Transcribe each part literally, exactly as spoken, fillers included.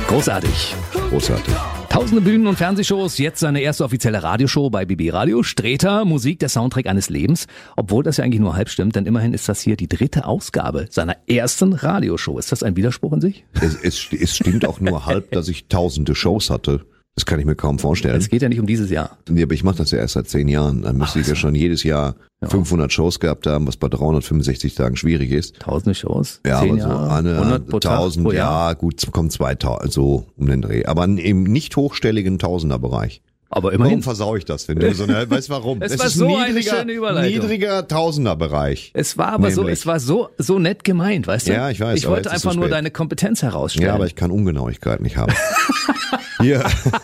Großartig. Großartig. Tausende Bühnen- und Fernsehshows, jetzt seine erste offizielle Radioshow bei B B Radio. Streter, Musik, der Soundtrack eines Lebens. Obwohl das ja eigentlich nur halb stimmt, denn immerhin ist das hier die dritte Ausgabe seiner ersten Radioshow. Ist das ein Widerspruch in sich? Es, es, es stimmt auch nur halb, dass ich tausende Shows hatte. Das kann ich mir kaum vorstellen. Es geht ja nicht um dieses Jahr. Nee, aber ich mache das ja erst seit zehn Jahren. Dann müsste ich ja schon jedes Jahr ja. fünfhundert Shows gehabt haben, was bei dreihundertfünfundsechzig Tagen schwierig ist. Tausende Shows? Ja, zehn aber so Jahre, eine, hundert pro Tag, tausend, pro Jahr. ja gut, kommt zweitausend, so um den Dreh. Aber im nicht hochstelligen Tausenderbereich. Aber immerhin. Warum versau ich das, wenn du so eine, weißt warum? Es es war ist so niedriger, eine schöne Überleitung. Niedriger Tausenderbereich. Es war aber so, es war so, so nett gemeint, weißt du? Ja, ich weiß. Ich aber wollte jetzt ist einfach es nur spät. deine Kompetenz herausstellen. Ja, aber ich kann Ungenauigkeit nicht haben. Hier.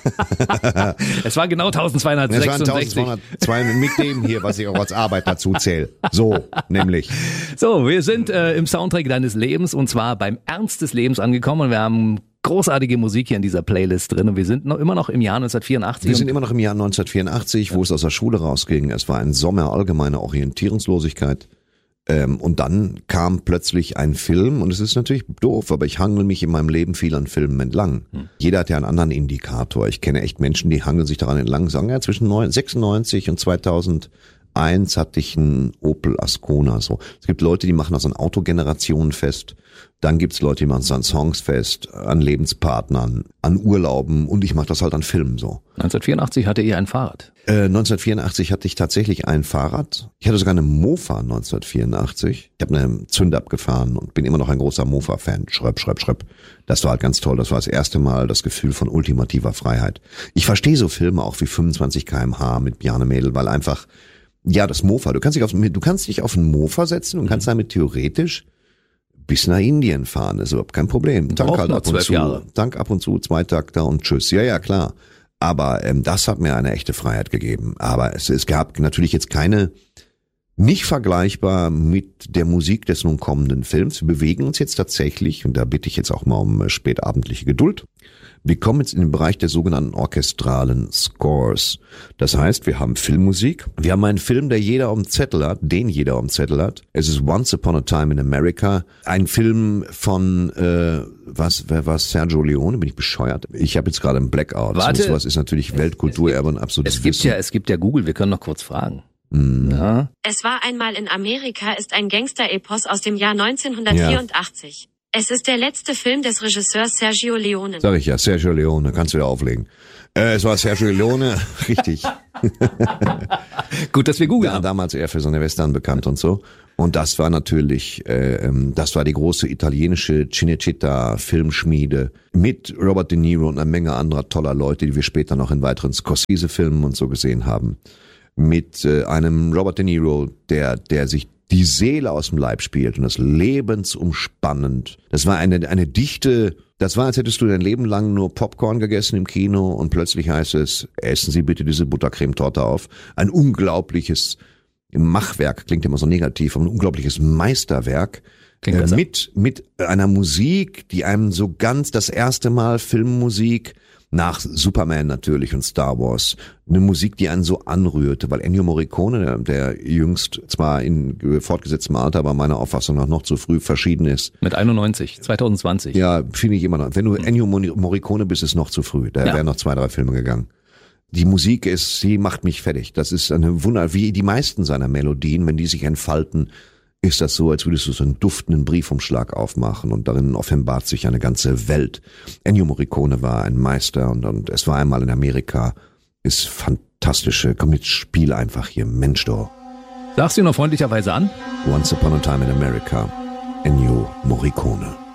Es war genau Es waren eintausendzweihundertsechsundsechzig. eintausendzweihundertzwei mit dem hier, was ich auch als Arbeit dazu zähle. So, nämlich. So, wir sind äh, im Soundtrack deines Lebens und zwar beim Ernst des Lebens angekommen und wir haben großartige Musik hier in dieser Playlist drin und wir sind noch immer noch im Jahr neunzehnhundertvierundachtzig. Wir sind immer noch im Jahr neunzehnhundertvierundachtzig, wo es aus der Schule rausging. Es war ein Sommer allgemeiner Orientierungslosigkeit. Ähm, und dann kam plötzlich ein Film und es ist natürlich doof, aber ich hangel mich in meinem Leben viel an Filmen entlang. Hm. Jeder hat ja einen anderen Indikator. Ich kenne echt Menschen, die hangeln sich daran entlang, sagen ja zwischen sechsundneunzig und zweitausendeins hatte ich einen Opel Ascona. So, es gibt Leute, die machen das an Autogenerationen fest. Dann gibt's Leute, die machen es an Songs fest, an Lebenspartnern, an Urlauben und ich mache das halt an Filmen so. neunzehnhundertvierundachtzig hatte ihr ein Fahrrad. Äh, neunzehnhundertvierundachtzig hatte ich tatsächlich ein Fahrrad. Ich hatte sogar eine Mofa neunzehnhundertvierundachtzig. Ich habe eine Zündab gefahren und bin immer noch ein großer Mofa-Fan. Schröpp, schröpp, schröpp. Das war halt ganz toll. Das war das erste Mal das Gefühl von ultimativer Freiheit. Ich verstehe so Filme auch wie fünfundzwanzig Kilometer pro Stunde mit Bjarne Mädel, weil einfach, ja, das Mofa, du kannst dich auf, du kannst dich auf ein Mofa setzen und kannst damit theoretisch bis nach Indien fahren, ist überhaupt kein Problem. Tank halt ab und zu, Jahre. Tank ab und zu, Zweitakter und tschüss. Ja, ja, klar. Aber ähm, das hat mir eine echte Freiheit gegeben. Aber es, es gab natürlich jetzt keine, nicht vergleichbar mit der Musik des nun kommenden Films. Wir bewegen uns jetzt tatsächlich, und da bitte ich jetzt auch mal um spätabendliche Geduld, wir kommen jetzt in den Bereich der sogenannten orchestralen Scores. Das heißt, wir haben Filmmusik. Wir haben einen Film, der jeder auf dem Zettel hat, den jeder auf dem Zettel hat. Es ist Once Upon a Time in America. Ein Film von, äh, was, wer war Sergio Leone? Bin ich bescheuert? Ich habe jetzt gerade einen Blackout. Warte. So was ist natürlich Weltkulturerbe und absolutes Es gibt Wissen. ja, es gibt ja Google, wir können noch kurz fragen. Mm. Ja. Es war einmal in Amerika ist ein Gangster-Epos aus dem Jahr neunzehnhundertvierundachtzig. Ja. Es ist der letzte Film des Regisseurs Sergio Leone. Sag ich ja, Sergio Leone, kannst du wieder auflegen. Äh, es war Sergio Leone, richtig. Gut, dass wir Google Ja, haben. damals eher für seine Western bekannt und so. Und das war natürlich, äh, das war die große italienische Cinecittà-Filmschmiede mit Robert De Niro und einer Menge anderer toller Leute, die wir später noch in weiteren Scorsese-Filmen und so gesehen haben. Mit äh, einem Robert De Niro, der, der sich die Seele aus dem Leib spielt und das lebensumspannend. Das war eine, eine dichte, das war, als hättest du dein Leben lang nur Popcorn gegessen im Kino und plötzlich heißt es, essen Sie bitte diese Buttercremetorte auf. Ein unglaubliches Machwerk, klingt immer so negativ, aber ein unglaubliches Meisterwerk. Klingt äh, besser. mit, mit einer Musik, die einem so ganz das erste Mal Filmmusik, nach Superman natürlich und Star Wars, eine Musik, die einen so anrührte, weil Ennio Morricone, der, der jüngst zwar in fortgesetztem Alter, aber meiner Auffassung nach noch zu früh verschieden ist. Mit einundneunzig, zweitausendzwanzig. Ja, finde ich immer noch. Wenn du Ennio Morricone bist, ist es noch zu früh. Da Ja. wären noch zwei, drei Filme gegangen. Die Musik ist, sie macht mich fertig. Das ist eine Wunder, wie die meisten seiner Melodien, wenn die sich entfalten, ist das so, als würdest du so einen duftenden Briefumschlag aufmachen und darin offenbart sich eine ganze Welt. Ennio Morricone war ein Meister und, und es war einmal in Amerika, ist fantastische, komm jetzt, spiel einfach hier, Mensch doch. Sagst du ihn noch freundlicherweise an? Once Upon a Time in America, Ennio Morricone.